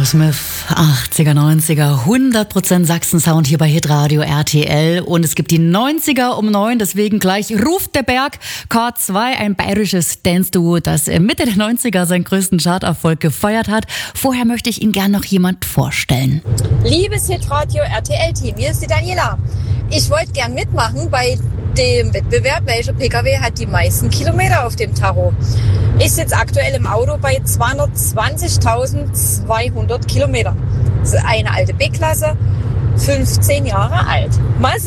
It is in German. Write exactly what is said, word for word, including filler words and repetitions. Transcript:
Aerosmith, achtziger, neunziger, hundert Prozent Sachsen-Sound hier bei Hitradio R T L. Und es gibt die neunziger um neun, deswegen gleich ruft der Berg. K zwei, ein bayerisches Dance-Duo, das Mitte der neunziger seinen größten Charterfolg gefeiert hat. Vorher möchte ich Ihnen gern noch jemand vorstellen. Liebes Hitradio R T L-Team, hier ist die Daniela. Ich wollte gern mitmachen bei dem Wettbewerb, welcher P K W hat die meisten Kilometer auf dem Tacho. Ich sitze aktuell im Auto bei zweihundertzwanzigtausendzweihundert Kilometer. Das ist eine alte B-Klasse, fünfzehn Jahre alt. Mal sehen.